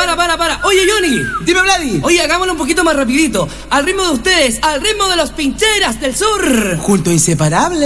para. Oye, Johnny. Dime, Vladi. Oye, hagámoslo un poquito más rapidito. Al ritmo de ustedes, al ritmo de los Pincheras del Sur. Junto inseparable.